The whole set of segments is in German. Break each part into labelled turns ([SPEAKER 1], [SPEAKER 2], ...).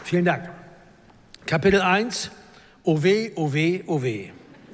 [SPEAKER 1] Vielen Dank. Kapitel 1. O weh, o weh, o weh.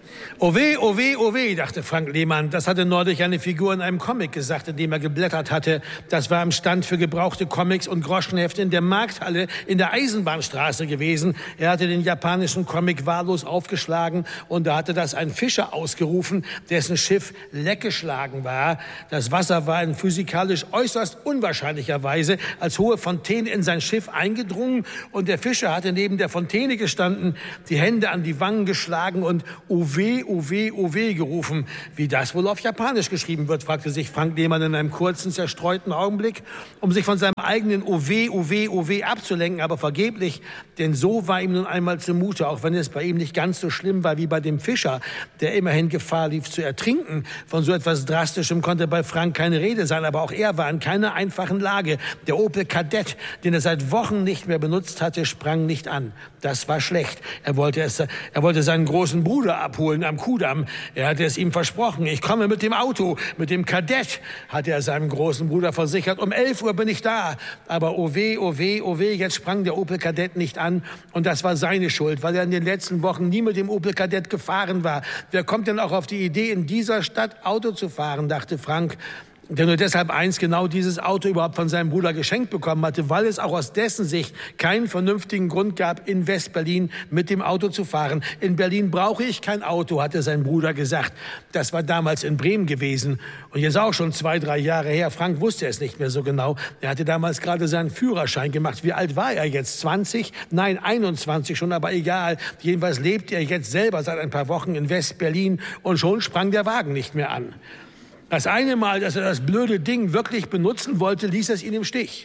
[SPEAKER 1] O weh, o weh, o weh, dachte Frank Lehmann. Das hatte neulich eine Figur in einem Comic gesagt, in dem er geblättert hatte. Das war am Stand für gebrauchte Comics und Groschenhefte in der Markthalle in der Eisenbahnstraße gewesen. Er hatte den japanischen Comic wahllos aufgeschlagen und da hatte das ein Fischer ausgerufen, dessen Schiff leckgeschlagen war. Das Wasser war in physikalisch äußerst unwahrscheinlicher Weise als hohe Fontäne in sein Schiff eingedrungen und der Fischer hatte neben der Fontäne gestanden, die Hände an die Wangen geschlagen und o weh, o weh, o weh gerufen. Wie das wohl auf Japanisch geschrieben wird, fragte sich Frank Lehmann in einem kurzen, zerstreuten Augenblick, um sich von seinem eigenen o weh, o weh, o weh abzulenken, aber vergeblich, denn so war ihm nun einmal zumute, auch wenn es bei ihm nicht ganz so schlimm war wie bei dem Fischer, der immerhin Gefahr lief zu ertrinken. Von so etwas Drastischem konnte bei Frank keine Rede sein, aber auch er war in keiner einfachen Lage. Der Opel Kadett, den er seit Wochen nicht mehr benutzt hatte, sprang nicht an. Das war schlecht. Er wollte seinen großen Bruder abholen am Kudamm. Er hatte es ihm versprochen. Ich komme mit dem Auto, mit dem Kadett, hatte er seinem großen Bruder versichert. Um 11 Uhr bin ich da. Aber oh weh, oh weh, oh weh, jetzt sprang der Opel Kadett nicht an. Und das war seine Schuld, weil er in den letzten Wochen nie mit dem Opel Kadett gefahren war. Wer kommt denn auch auf die Idee, in dieser Stadt Auto zu fahren, dachte Frank. Der nur deshalb genau dieses Auto überhaupt von seinem Bruder geschenkt bekommen hatte, weil es auch aus dessen Sicht keinen vernünftigen Grund gab, in West-Berlin mit dem Auto zu fahren. In Berlin brauche ich kein Auto, hatte sein Bruder gesagt. Das war damals in Bremen gewesen und jetzt auch schon 2-3 Jahre her. Frank wusste es nicht mehr so genau. Er hatte damals gerade seinen Führerschein gemacht. Wie alt war er jetzt? 20? Nein, 21 schon, aber egal. Jedenfalls lebt er jetzt selber seit ein paar Wochen in West-Berlin und schon sprang der Wagen nicht mehr an. Das eine Mal, dass er das blöde Ding wirklich benutzen wollte, ließ es ihn im Stich.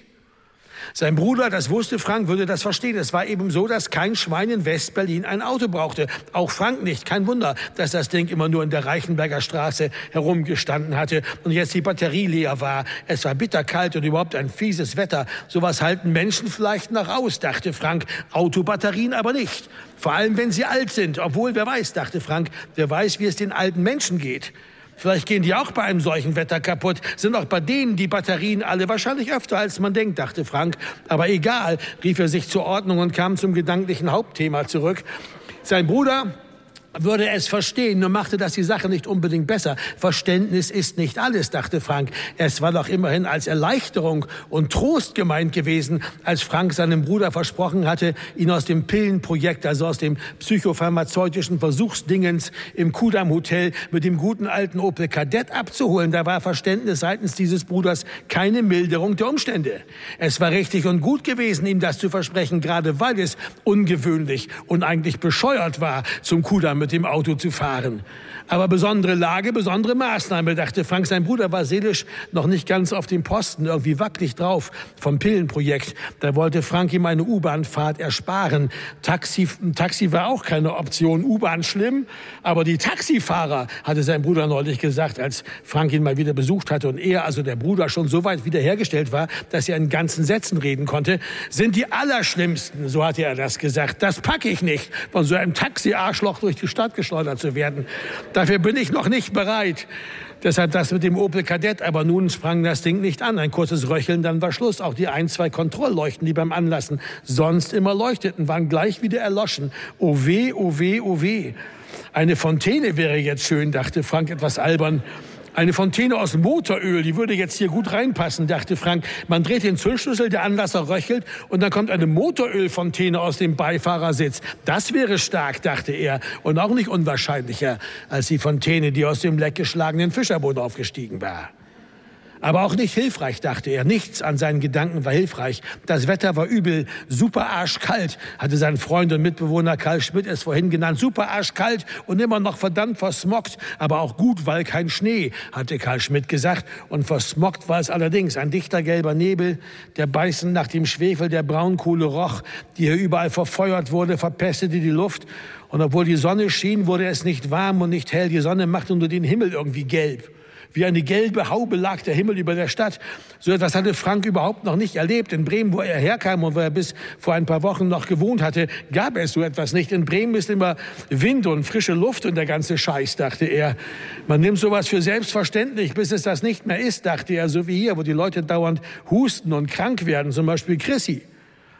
[SPEAKER 1] Sein Bruder, das wusste Frank, würde das verstehen. Es war eben so, dass kein Schwein in West-Berlin ein Auto brauchte. Auch Frank nicht. Kein Wunder, dass das Ding immer nur in der Reichenberger Straße herumgestanden hatte und jetzt die Batterie leer war. Es war bitterkalt und überhaupt ein fieses Wetter. Sowas halten Menschen vielleicht noch aus, dachte Frank. Autobatterien aber nicht. Vor allem, wenn sie alt sind. Obwohl, wer weiß, dachte Frank, wer weiß, wie es den alten Menschen geht. Vielleicht gehen die auch bei einem solchen Wetter kaputt. Sind auch bei denen die Batterien alle wahrscheinlich öfter, als man denkt, dachte Frank. Aber egal, rief er sich zur Ordnung und kam zum gedanklichen Hauptthema zurück. Sein Bruder würde es verstehen, nur machte das die Sache nicht unbedingt besser. Verständnis ist nicht alles, dachte Frank. Es war doch immerhin als Erleichterung und Trost gemeint gewesen, als Frank seinem Bruder versprochen hatte, ihn aus dem Pillenprojekt, also aus dem psychopharmazeutischen Versuchsdingens im Kudamm Hotel mit dem guten alten Opel Kadett abzuholen. Da war Verständnis seitens dieses Bruders keine Milderung der Umstände. Es war richtig und gut gewesen, ihm das zu versprechen, gerade weil es ungewöhnlich und eigentlich bescheuert war, zum Kudamm mit dem Auto zu fahren. Aber besondere Lage, besondere Maßnahme, dachte Frank. Sein Bruder war seelisch noch nicht ganz auf dem Posten, irgendwie wackelig drauf vom Pillenprojekt. Da wollte Frank ihm eine U-Bahn-Fahrt ersparen. Taxi war auch keine Option. U-Bahn schlimm, aber die Taxifahrer, hatte sein Bruder neulich gesagt, als Frank ihn mal wieder besucht hatte und er, also der Bruder, schon so weit wiederhergestellt war, dass er in ganzen Sätzen reden konnte, sind die Allerschlimmsten, so hatte er das gesagt. Das packe ich nicht, von so einem Taxi-Arschloch durch die Stadt geschleudert zu werden. Dafür bin ich noch nicht bereit. Deshalb das mit dem Opel Kadett. Aber nun sprang das Ding nicht an. Ein kurzes Röcheln, dann war Schluss. Auch die 1-2 Kontrollleuchten, die beim Anlassen sonst immer leuchteten, waren gleich wieder erloschen. Oh weh, oh weh, oh weh. Eine Fontäne wäre jetzt schön, dachte Frank etwas albern. Eine Fontäne aus Motoröl, die würde jetzt hier gut reinpassen, dachte Frank. Man dreht den Zündschlüssel, der Anlasser röchelt und dann kommt eine Motorölfontäne aus dem Beifahrersitz. Das wäre stark, dachte er, und auch nicht unwahrscheinlicher als die Fontäne, die aus dem leckgeschlagenen Fischerboot aufgestiegen war. Aber auch nicht hilfreich, dachte er. Nichts an seinen Gedanken war hilfreich. Das Wetter war übel, super arschkalt, hatte sein Freund und Mitbewohner Karl Schmidt es vorhin genannt. Super arschkalt und immer noch verdammt versmoggt, aber auch gut, weil kein Schnee, hatte Karl Schmidt gesagt. Und versmoggt war es allerdings. Ein dichter gelber Nebel, der beißend nach dem Schwefel der Braunkohle roch, die hier überall verfeuert wurde, verpestete die Luft. Und obwohl die Sonne schien, wurde es nicht warm und nicht hell. Die Sonne machte nur den Himmel irgendwie gelb. Wie eine gelbe Haube lag der Himmel über der Stadt. So etwas hatte Frank überhaupt noch nicht erlebt. In Bremen, wo er herkam und wo er bis vor ein paar Wochen noch gewohnt hatte, gab es so etwas nicht. In Bremen ist immer Wind und frische Luft und der ganze Scheiß, dachte er. Man nimmt sowas für selbstverständlich, bis es das nicht mehr ist, dachte er. So wie hier, wo die Leute dauernd husten und krank werden, zum Beispiel Chrissy.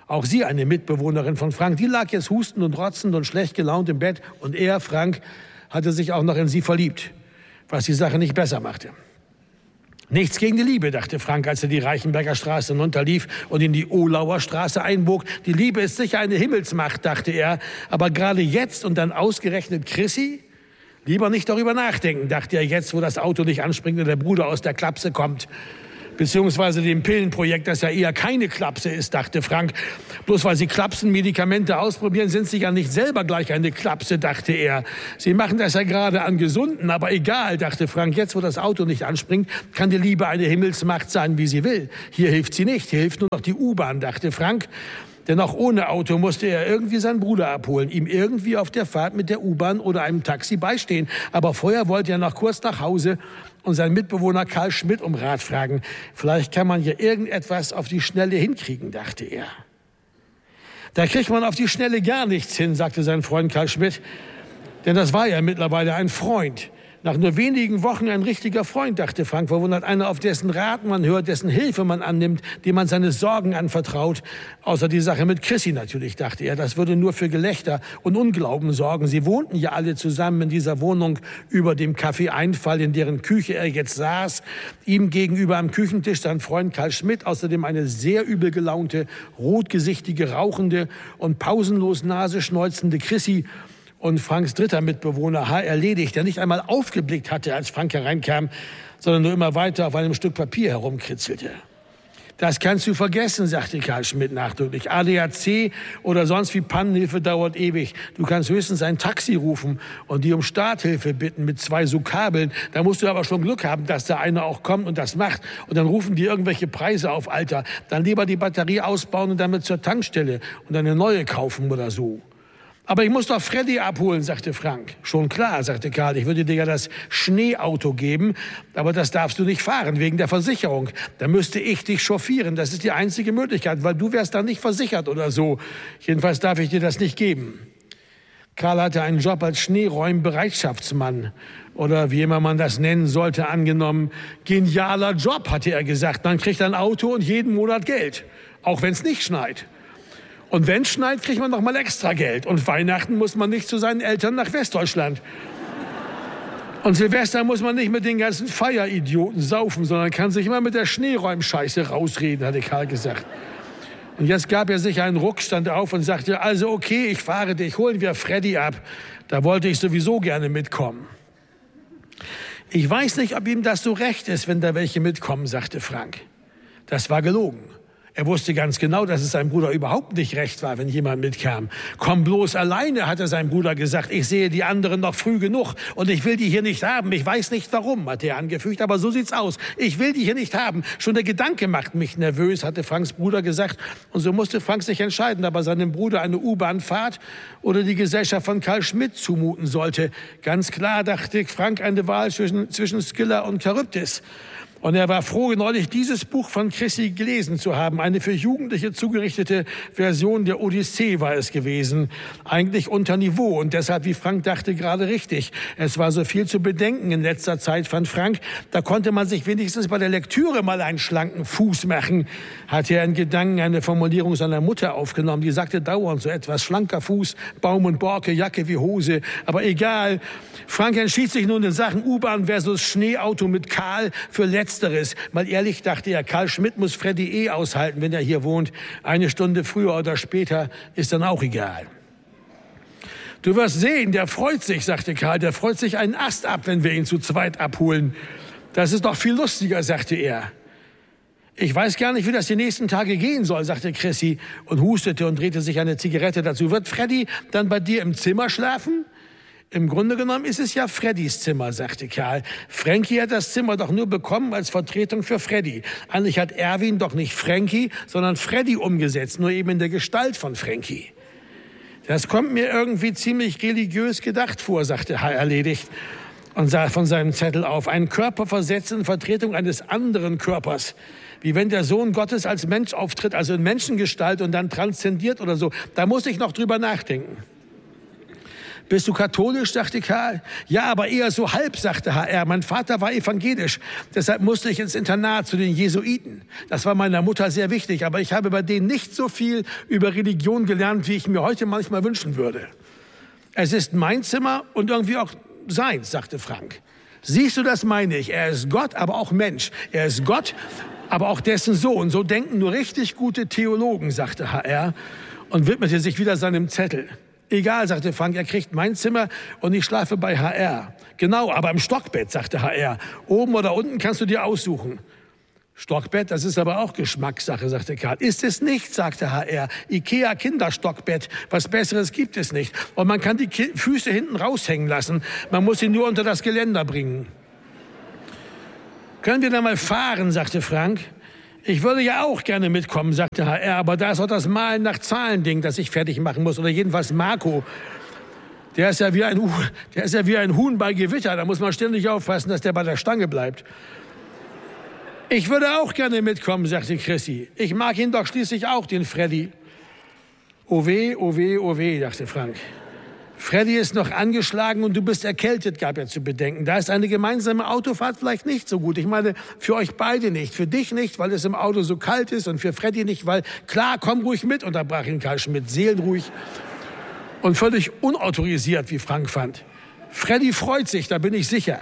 [SPEAKER 1] Auch sie, eine Mitbewohnerin von Frank, die lag jetzt hustend und rotzend und schlecht gelaunt im Bett. Und er, Frank, hatte sich auch noch in sie verliebt, was die Sache nicht besser machte. Nichts gegen die Liebe, dachte Frank, als er die Reichenberger Straße hinunterlief und in die Ohlauer Straße einbog. Die Liebe ist sicher eine Himmelsmacht, dachte er. Aber gerade jetzt und dann ausgerechnet Chrissy? Lieber nicht darüber nachdenken, dachte er jetzt, wo das Auto nicht anspringt und der Bruder aus der Klapse kommt. Beziehungsweise dem Pillenprojekt, das ja eher keine Klapse ist, dachte Frank. Bloß weil sie Klapsenmedikamente ausprobieren, sind sie ja nicht selber gleich eine Klapse, dachte er. Sie machen das ja gerade an Gesunden, aber egal, dachte Frank. Jetzt, wo das Auto nicht anspringt, kann die Liebe eine Himmelsmacht sein, wie sie will. Hier hilft sie nicht, hier hilft nur noch die U-Bahn, dachte Frank. Denn auch ohne Auto musste er irgendwie seinen Bruder abholen, ihm irgendwie auf der Fahrt mit der U-Bahn oder einem Taxi beistehen. Aber vorher wollte er noch kurz nach Hause und seinen Mitbewohner Karl Schmidt um Rat fragen. Vielleicht kann man hier irgendetwas auf die Schnelle hinkriegen, dachte er. Da kriegt man auf die Schnelle gar nichts hin, sagte sein Freund Karl Schmidt. Denn das war ja mittlerweile ein Freund. Nach nur wenigen Wochen ein richtiger Freund, dachte Frank, verwundert, einer, auf dessen Rat man hört, dessen Hilfe man annimmt, dem man seine Sorgen anvertraut. Außer die Sache mit Chrissy natürlich, dachte er. Das würde nur für Gelächter und Unglauben sorgen. Sie wohnten ja alle zusammen in dieser Wohnung über dem Café Einfall, in deren Küche er jetzt saß. Ihm gegenüber am Küchentisch sein Freund Karl Schmidt, außerdem eine sehr übel gelaunte, rotgesichtige, rauchende und pausenlos Nase schneuzende Chrissy. Und Franks dritter Mitbewohner, H. Erledigt, der nicht einmal aufgeblickt hatte, als Frank hereinkam, sondern nur immer weiter auf einem Stück Papier herumkritzelte. Das kannst du vergessen, sagte Karl Schmidt nachdrücklich. ADAC oder sonst wie Pannenhilfe dauert ewig. Du kannst höchstens ein Taxi rufen und die um Starthilfe bitten mit 2 so Kabeln. Da musst du aber schon Glück haben, dass da einer auch kommt und das macht. Und dann rufen die irgendwelche Preise auf, Alter. Dann lieber die Batterie ausbauen und damit zur Tankstelle und eine neue kaufen oder so. Aber ich muss doch Freddy abholen, sagte Frank. Schon klar, sagte Karl, ich würde dir ja das Schneeauto geben, aber das darfst du nicht fahren, wegen der Versicherung. Da müsste ich dich chauffieren, das ist die einzige Möglichkeit, weil du wärst dann nicht versichert oder so. Jedenfalls darf ich dir das nicht geben. Karl hatte einen Job als Schneeräumbereitschaftsmann oder wie immer man das nennen sollte, angenommen. Genialer Job, hatte er gesagt. Man kriegt ein Auto und jeden Monat Geld, auch wenn es nicht schneit. Und wenn es schneit, kriegt man noch mal extra Geld. Und Weihnachten muss man nicht zu seinen Eltern nach Westdeutschland. Und Silvester muss man nicht mit den ganzen Feieridioten saufen, sondern kann sich immer mit der Schneeräumscheiße rausreden, hatte Karl gesagt. Und jetzt gab er sich einen Ruck, stand auf und sagte, also okay, ich fahre dich, holen wir Freddy ab. Da wollte ich sowieso gerne mitkommen. Ich weiß nicht, ob ihm das so recht ist, wenn da welche mitkommen, sagte Frank. Das war gelogen. Er wusste ganz genau, dass es seinem Bruder überhaupt nicht recht war, wenn jemand mitkam. Komm bloß alleine, hatte sein Bruder gesagt. Ich sehe die anderen noch früh genug und ich will die hier nicht haben. Ich weiß nicht warum, hatte er angefügt, aber so sieht's aus. Ich will die hier nicht haben. Schon der Gedanke macht mich nervös, hatte Franks Bruder gesagt. Und so musste Frank sich entscheiden, ob er seinem Bruder eine U-Bahn-Fahrt oder die Gesellschaft von Karl Schmidt zumuten sollte. Ganz klar, dachte Frank, eine Wahl zwischen Scylla und Charybdis. Und er war froh, neulich dieses Buch von Chrissy gelesen zu haben. Eine für Jugendliche zugerichtete Version der Odyssee war es gewesen. Eigentlich unter Niveau und deshalb, wie Frank dachte, gerade richtig. Es war so viel zu bedenken in letzter Zeit, fand Frank. Da konnte man sich wenigstens bei der Lektüre mal einen schlanken Fuß machen. Hatte er in Gedanken eine Formulierung seiner Mutter aufgenommen. Die sagte dauernd so etwas. Schlanker Fuß, Baum und Borke, Jacke wie Hose. Aber egal. Frank entschied sich nun in Sachen U-Bahn versus Schneeauto mit Karl für Letzteres. Mal ehrlich, dachte er, Karl Schmidt muss Freddy aushalten, wenn er hier wohnt. Eine Stunde früher oder später ist dann auch egal. Du wirst sehen, der freut sich, sagte Karl. Der freut sich einen Ast ab, wenn wir ihn zu zweit abholen. Das ist doch viel lustiger, sagte er. Ich weiß gar nicht, wie das die nächsten Tage gehen soll, sagte Chrissy und hustete und drehte sich eine Zigarette dazu. Wird Freddy dann bei dir im Zimmer schlafen? Im Grunde genommen ist es ja Freddys Zimmer, sagte Karl. Frankie hat das Zimmer doch nur bekommen als Vertretung für Freddy. Eigentlich hat Erwin doch nicht Frankie, sondern Freddy umgesetzt, nur eben in der Gestalt von Frankie. Das kommt mir irgendwie ziemlich religiös gedacht vor, sagte H. Erledigt und sah von seinem Zettel auf. Ein Körper versetzt in Vertretung eines anderen Körpers. Wie wenn der Sohn Gottes als Mensch auftritt, also in Menschengestalt und dann transzendiert oder so. Da muss ich noch drüber nachdenken. Bist du katholisch, sagte Karl. Ja, aber eher so halb, sagte HR. Mein Vater war evangelisch. Deshalb musste ich ins Internat zu den Jesuiten. Das war meiner Mutter sehr wichtig, aber ich habe bei denen nicht so viel über Religion gelernt, wie ich mir heute manchmal wünschen würde. Es ist mein Zimmer und irgendwie auch seins, sagte Frank. Siehst du, das meine ich. Er ist Gott, aber auch Mensch. Er ist Gott, aber auch dessen Sohn. So denken nur richtig gute Theologen, sagte HR und widmete sich wieder seinem Zettel. Egal, sagte Frank, er kriegt mein Zimmer und ich schlafe bei HR. Genau, aber im Stockbett, sagte HR. Oben oder unten kannst du dir aussuchen. Stockbett, das ist aber auch Geschmackssache, sagte Karl. Ist es nicht, sagte HR. Ikea Kinderstockbett, was Besseres gibt es nicht. Und man kann die Füße hinten raushängen lassen. Man muss sie nur unter das Geländer bringen. Können wir da mal fahren, sagte Frank. Ich würde ja auch gerne mitkommen, sagte HR, aber da ist auch das Malen nach Zahlen-Ding, das ich fertig machen muss. Oder jedenfalls Marco. Der ist ja wie ein Huhn bei Gewitter. Da muss man ständig aufpassen, dass der bei der Stange bleibt. Ich würde auch gerne mitkommen, sagte Chrissy. Ich mag ihn doch schließlich auch, den Freddy. Oh weh, oh weh, oh weh, dachte Frank. Freddy ist noch angeschlagen und du bist erkältet, gab er zu bedenken. Da ist eine gemeinsame Autofahrt vielleicht nicht so gut. Ich meine, für euch beide nicht. Für dich nicht, weil es im Auto so kalt ist und für Freddy nicht, weil, klar, komm ruhig mit, unterbrach ihn Karl Schmidt, seelenruhig und völlig unautorisiert, wie Frank fand. Freddy freut sich, da bin ich sicher.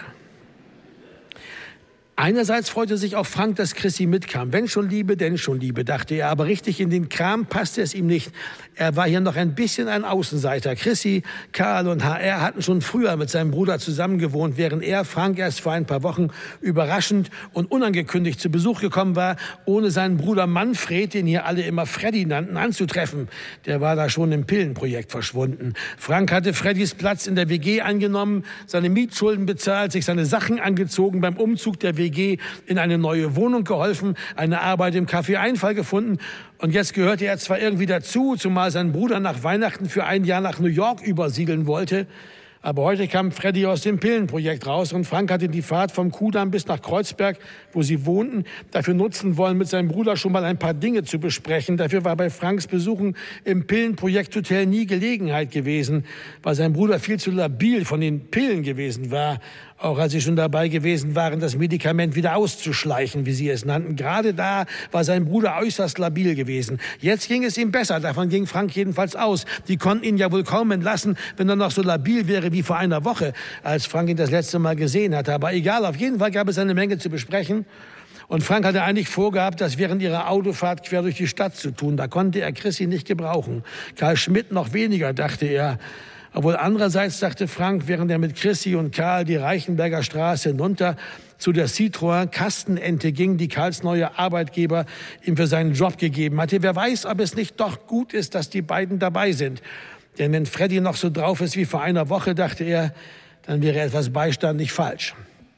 [SPEAKER 1] Einerseits freute sich auch Frank, dass Chrissy mitkam. Wenn schon Liebe, denn schon Liebe, dachte er. Aber richtig in den Kram passte es ihm nicht. Er war hier noch ein bisschen ein Außenseiter. Chrissy, Karl und HR hatten schon früher mit seinem Bruder zusammengewohnt, während er, Frank, erst vor ein paar Wochen überraschend und unangekündigt zu Besuch gekommen war, ohne seinen Bruder Manfred, den hier alle immer Freddy nannten, anzutreffen. Der war da schon im Pillenprojekt verschwunden. Frank hatte Freddys Platz in der WG eingenommen, seine Mietschulden bezahlt, sich seine Sachen angezogen, beim Umzug der WG in eine neue Wohnung geholfen, eine Arbeit im Café Einfall gefunden. Und jetzt gehörte er zwar irgendwie dazu, zumal sein Bruder nach Weihnachten für ein Jahr nach New York übersiedeln wollte. Aber heute kam Freddy aus dem Pillenprojekt raus und Frank hatte die Fahrt vom Kudamm bis nach Kreuzberg, wo sie wohnten, dafür nutzen wollen, mit seinem Bruder schon mal ein paar Dinge zu besprechen. Dafür war bei Franks Besuchen im Pillenprojekthotel nie Gelegenheit gewesen, weil sein Bruder viel zu labil von den Pillen gewesen war. Auch als sie schon dabei gewesen waren, das Medikament wieder auszuschleichen, wie sie es nannten. Gerade da war sein Bruder äußerst labil gewesen. Jetzt ging es ihm besser, davon ging Frank jedenfalls aus. Die konnten ihn ja wohl kaum entlassen, wenn er noch so labil wäre wie vor einer Woche, als Frank ihn das letzte Mal gesehen hatte. Aber egal, auf jeden Fall gab es eine Menge zu besprechen. Und Frank hatte eigentlich vorgehabt, das während ihrer Autofahrt quer durch die Stadt zu tun. Da konnte er Chrissy nicht gebrauchen. Karl Schmidt noch weniger, dachte er. Obwohl andererseits, dachte Frank, während er mit Chrissy und Karl die Reichenberger Straße hinunter zu der Citroën Kastenente ging, die Karls neue Arbeitgeber ihm für seinen Job gegeben hatte. Wer weiß, ob es nicht doch gut ist, dass die beiden dabei sind. Denn wenn Freddy noch so drauf ist wie vor einer Woche, dachte er, dann wäre etwas Beistand nicht falsch.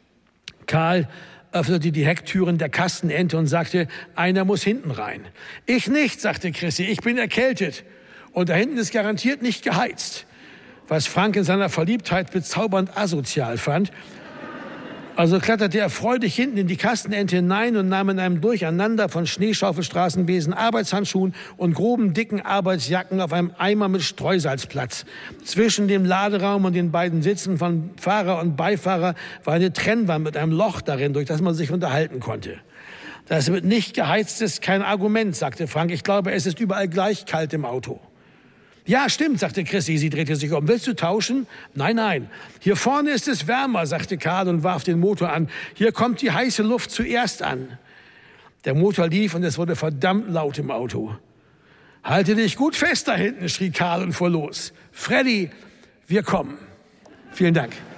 [SPEAKER 1] Karl öffnete die Hecktüren der Kastenente und sagte, einer muss hinten rein. Ich nicht, sagte Chrissy, ich bin erkältet. Und da hinten ist garantiert nicht geheizt. Was Frank in seiner Verliebtheit bezaubernd asozial fand. Also kletterte er freudig hinten in die Kastenente hinein und nahm in einem Durcheinander von Schneeschaufelstraßenbesen, Arbeitshandschuhen und groben, dicken Arbeitsjacken auf einem Eimer mit Streusalz Platz. Zwischen dem Laderaum und den beiden Sitzen von Fahrer und Beifahrer war eine Trennwand mit einem Loch darin, durch das man sich unterhalten konnte. Das mit nicht geheizt ist kein Argument, sagte Frank. Ich glaube, es ist überall gleich kalt im Auto. Ja, stimmt, sagte Chrissy, sie drehte sich um. Willst du tauschen? Nein, nein. Hier vorne ist es wärmer, sagte Karl und warf den Motor an. Hier kommt die heiße Luft zuerst an. Der Motor lief und es wurde verdammt laut im Auto. Halte dich gut fest da hinten, schrie Karl und fuhr los. Freddy, wir kommen. Vielen Dank.